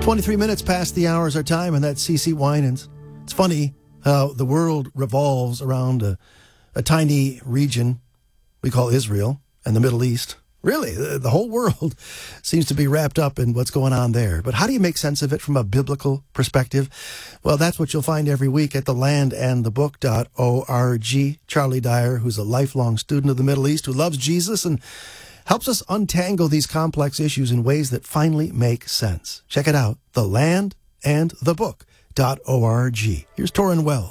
23 minutes past the hour is our time, and that's CeCe Winans. It's funny how the world revolves around a tiny region we call Israel and the Middle East. Really, the whole world seems to be wrapped up in what's going on there. But how do you make sense of it from a biblical perspective? Well, that's what you'll find every week at thelandandthebook.org. Charlie Dyer, who's a lifelong student of the Middle East, who loves Jesus and helps us untangle these complex issues in ways that finally make sense. Check it out, thelandandthebook.org. Here's Torrin Wells.